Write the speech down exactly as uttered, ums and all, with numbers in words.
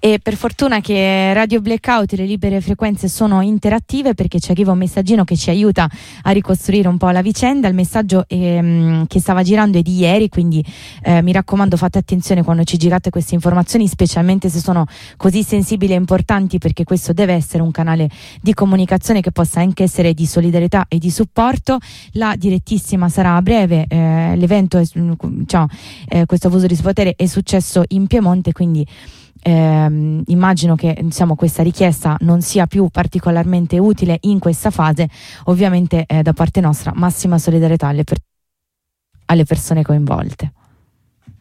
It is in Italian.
E per fortuna che Radio Blackout e le libere frequenze sono interattive, perché ci arriva un messaggino che ci aiuta a ricostruire un po' la vicenda. Il messaggio ehm, che stava girando è di ieri, quindi eh, mi raccomando, fate attenzione quando ci girate queste informazioni, specialmente se sono così sensibili e importanti, perché questo deve essere un canale di comunicazione che possa anche essere di solidarietà e di supporto. La direttissima sarà a breve, eh, l'evento è, diciamo, eh, questo abuso di potere è successo in Piemonte, quindi Eh, immagino che diciamo, questa richiesta non sia più particolarmente utile in questa fase. Ovviamente eh, da parte nostra massima solidarietà alle, per- alle persone coinvolte.